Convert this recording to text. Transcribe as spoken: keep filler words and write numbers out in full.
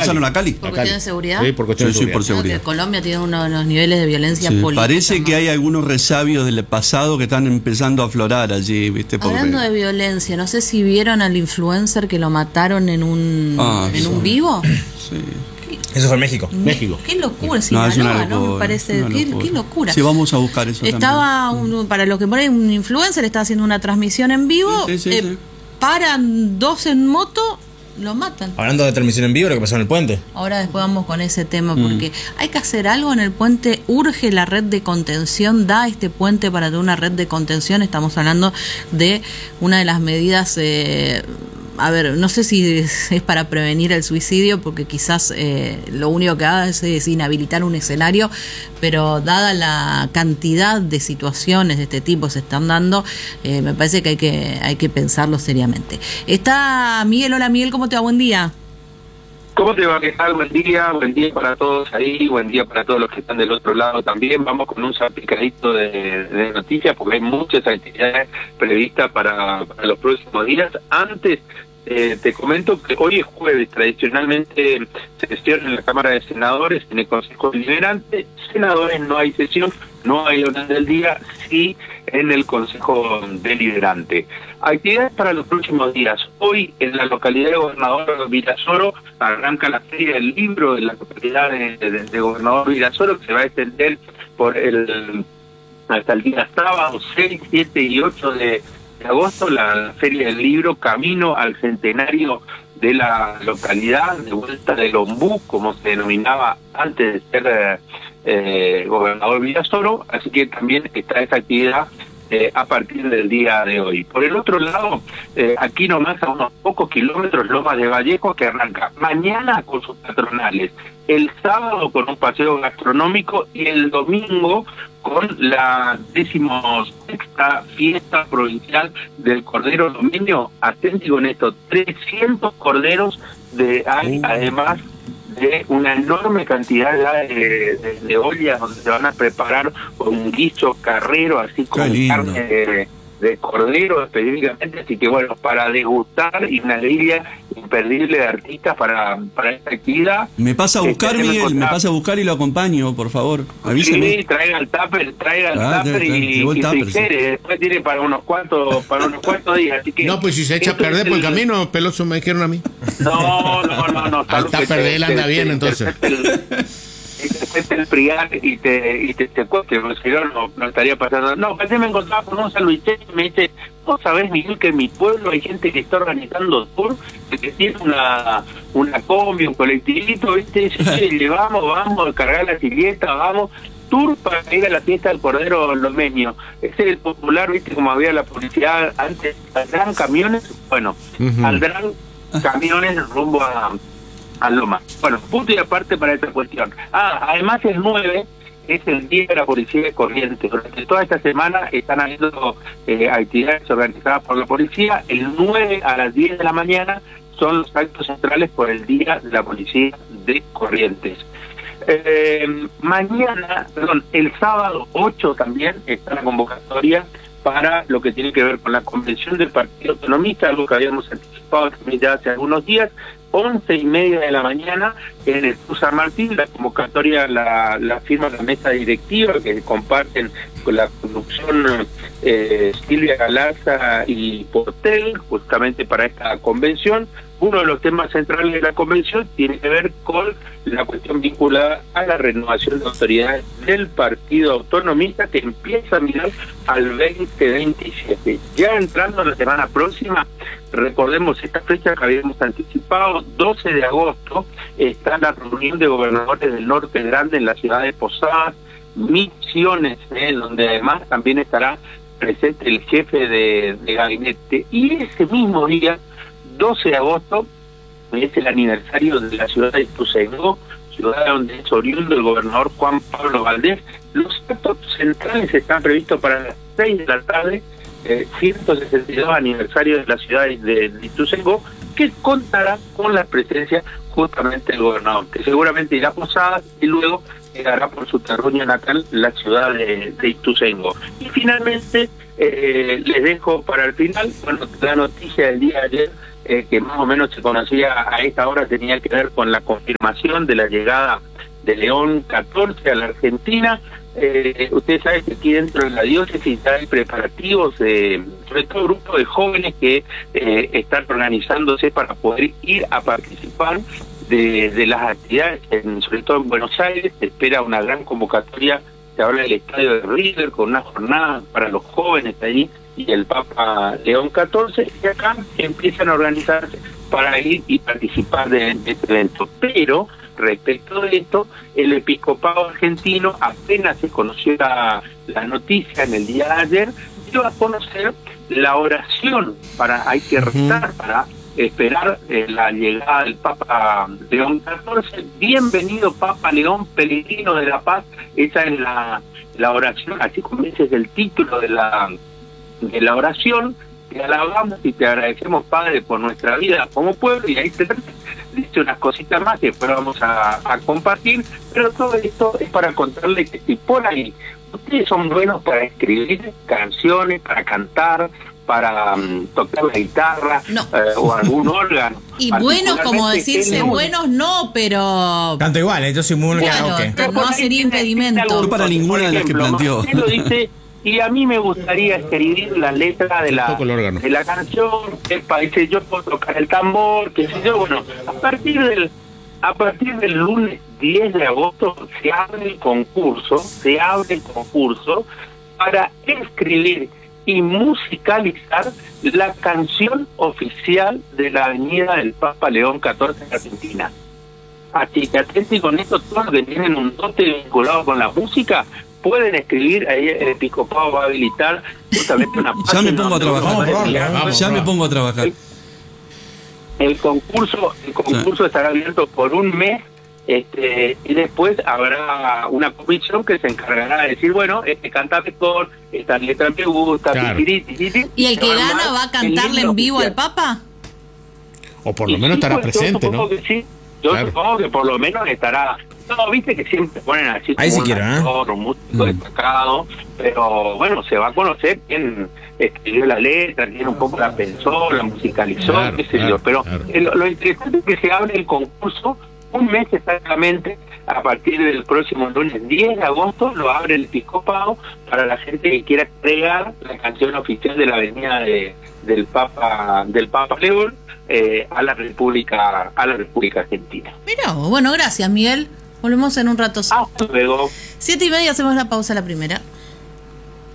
pasaron a Cali. ¿Por cuestión de seguridad? Sí, por cuestión Sí, de sí, por seguridad. seguridad. No, que Colombia tiene uno de los niveles de violencia Sí, política. parece más. que hay algunos resabios del pasado que están empezando a aflorar allí, ¿viste? Porque... Hablando de violencia, no sé si vieron al influencer que lo mataron en un, Ah, en sí. un vivo. Sí. Eso fue en México. México. Qué locura, No, Sinaloa, es una ¿no? locura, Me parece, una qué, locura. qué locura. Sí, vamos a buscar eso Estaba, también. un, para lo que por ahí, un influencer estaba haciendo una transmisión en vivo, Sí, sí, eh, sí. paran dos en moto, lo matan. Hablando de transmisión en vivo, lo que pasó en el puente. Ahora después vamos con ese tema, Mm. porque hay que hacer algo en el puente, urge la red de contención, da este puente para tener una red de contención, estamos hablando de una de las medidas, eh, a ver, no sé si es, es para prevenir el suicidio, porque quizás eh, lo único que haga es, es inhabilitar un escenario, pero dada la cantidad de situaciones de este tipo se están dando, eh, me parece que hay que hay que pensarlo seriamente. Está Miguel, hola Miguel, ¿cómo te va? Buen día. ¿Cómo te va? ¿Qué tal? Buen día, buen día para todos ahí, buen día para todos los que están del otro lado también. Vamos con un salpicadito de, de noticias porque hay muchas actividades previstas para, para los próximos días. Antes, eh, te comento que hoy es jueves, tradicionalmente sesión en la Cámara de Senadores, en el Consejo Deliberante. Senadores no hay sesión, no hay orden del día, sí en el Consejo Deliberante. Actividades para los próximos días. Hoy en la localidad de Gobernador Virasoro arranca la Feria del Libro en la localidad de, de, de Gobernador Virasoro, que se va a extender por el hasta el día sábado seis, siete y ocho de, de agosto, la, la Feria del Libro, camino al centenario de la localidad, de vuelta del Ombú, como se denominaba antes de ser eh, eh, Gobernador Virasoro, así que también está esa actividad Eh, a partir del día de hoy. Por el otro lado, eh, aquí nomás a unos pocos kilómetros, Lomas de Vallejo, que arranca mañana con sus patronales, el sábado con un paseo gastronómico y el domingo con la decimosexta fiesta provincial del Cordero Domenio. Atenti con esto, trescientos corderos de hay, uh. además de una enorme cantidad de, de, de ollas donde se van a preparar un guiso carrero, así como carne de, de cordero específicamente, así que bueno, para degustar y una grilla imperdible de artistas para, para esta actividad. Me pasa a buscar, este, Miguel, me pasa a buscar y lo acompaño, por favor, avíseme. Sí, traiga el tupper, traiga el ah, tupper y, el y tupper, frigiere, sí. Después tiene para unos cuantos, para unos cuantos días, así que... No, pues si se echa a perder es por el el camino, Peloso, me dijeron a mí. No, no, no, no. Al tupper de él anda te, bien, te, entonces. Interprete el friar y te y te, te cueste, porque si no, no, no estaría pasando. No, ayer me encontraba con un saluditero y me dice, vos sabés, Miguel, que en mi pueblo hay gente que está organizando tour, que tiene una una combi, un colectivito, ¿viste? Y dice, sí, llevamos, vamos a cargar la silleta, vamos, tour para ir a la fiesta del Cordero Lomeño. Ese es el popular, ¿viste? Como había la publicidad antes, saldrán camiones, bueno, uh-huh. saldrán camiones rumbo a... a Loma. Bueno, punto y aparte para esta cuestión. Ah, además el nueve es el día de la policía de Corrientes. Durante toda esta semana están habiendo eh, actividades organizadas por la policía. El nueve a las diez de la mañana son los actos centrales por el día de la policía de Corrientes. Eh, mañana, perdón, el sábado ocho también está la convocatoria para lo que tiene que ver con la convención del Partido Autonomista, algo que habíamos anticipado también ya hace algunos días. Once y media de la mañana en el Club San Martín, la convocatoria la, la firma la mesa directiva que comparten con la conducción eh, Silvia Galarza y Portel, justamente para esta convención. Uno de los temas centrales de la convención tiene que ver con la cuestión vinculada a la renovación de autoridades del Partido Autonomista, que empieza a mirar al veinte veintisiete. Ya entrando la semana próxima, recordemos esta fecha que habíamos anticipado, doce de agosto, está la reunión de gobernadores del Norte Grande en la ciudad de Posadas, Misiones, eh, donde además también estará presente el jefe de, de gabinete. Y ese mismo día, doce de agosto, es el aniversario de la ciudad de Ituzaingó, ciudad donde es oriundo el gobernador Juan Pablo Valdés. Los actos centrales están previstos para las seis de la tarde, eh, ciento sesenta y dos aniversario de la ciudad de, de Ituzaingó, que contará con la presencia justamente del gobernador, que seguramente irá a Posadas y luego llegará por su terruño natal, la ciudad de, de Ituzaingó. Y finalmente eh, les dejo para el final, bueno, la noticia del día de ayer, eh, que más o menos se conocía a esta hora, tenía que ver con la confirmación de la llegada de León catorce a la Argentina. Eh, usted sabe que aquí dentro de la diócesis hay preparativos, eh, sobre todo grupos de jóvenes que eh, están organizándose para poder ir a participar de, de las actividades, en, sobre todo en Buenos Aires. Se espera una gran convocatoria, se habla del estadio de River con una jornada para los jóvenes allí y el Papa León catorce, y acá empiezan a organizarse para ir y participar de, de este evento. Pero respecto de esto, el episcopado argentino, apenas se conoció la, la noticia en el día de ayer, dio a conocer la oración para, hay que rezar uh-huh. para esperar eh, la llegada del Papa León catorce. Bienvenido Papa León, peregrino de la paz. Esa es la, la oración, así como ese es el título de la, de la oración. Te alabamos y te agradecemos, Padre, por nuestra vida como pueblo, y ahí te dice unas cositas más que después vamos a, a compartir, pero todo esto es para contarle que si por ahí ustedes son buenos para escribir canciones, para cantar, para um, tocar la guitarra no. eh, o algún órgano. Y buenos, como decirse, buenos no, pero... Canto igual, ¿eh? Yo soy muy... Bueno, okay. no sería impedimento. No para ninguna de las que planteó. Él lo dice... Y a mí me gustaría escribir la letra de la de la canción, que dice yo puedo tocar el tambor, que sé yo. Bueno, a partir del a partir del lunes diez de agosto se abre el concurso, se abre el concurso para escribir y musicalizar la canción oficial de la Avenida del Papa León catorce en Argentina. Así que atenti con esto, todos los que tienen un dote vinculado con la música pueden escribir, ahí el episcopado va a habilitar justamente una ya me pongo a trabajar, vamos, ya me pongo a trabajar. El, el concurso, el concurso sí. estará abierto por un mes, este, y después habrá una comisión que se encargará de decir, bueno, este canta mejor, esta letra me gusta, claro. tiri, tiri, tiri, ¿Y el que gana va a cantarle en vivo oficial. al Papa? O por lo y menos sí, estará pues, presente, yo ¿no? Que sí. Yo claro. supongo que por lo menos estará... No, viste que siempre ponen así ahí como si un quiero, actor, ¿eh? un músico mm. destacado, pero bueno, se va a conocer quién escribió la letra, quién un poco la pensó, la musicalizó, claro, qué sé claro, yo. Pero claro. lo, lo interesante es que se abre el concurso un mes exactamente, a partir del próximo lunes diez de agosto, lo abre el episcopado para la gente que quiera crear la canción oficial de la Avenida de, del Papa del Papa León eh, a la República a la República Argentina. Mira, bueno, gracias Miguel. Volvemos en un rato. Hasta luego. Siete y media hacemos la pausa la primera.